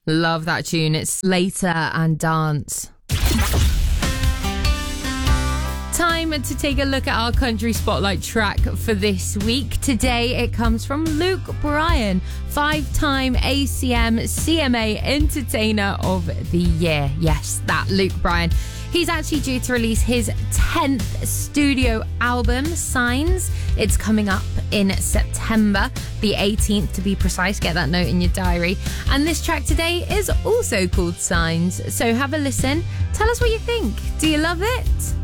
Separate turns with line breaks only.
Love that tune. It's Later and Dance. Time to take a look at our country spotlight track for this week. Today it comes from Luke Bryan, 5-time ACM CMA Entertainer of the Year. Yes, that Luke Bryan. He's actually due to release his 10th studio album, Signs. It's coming up in September, the 18th to be precise. Get that note in your diary. And this track today is also called Signs. So have a listen. Tell us what you think. Do you love it?